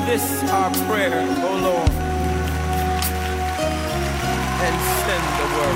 this our prayer, O Lord, and send the word.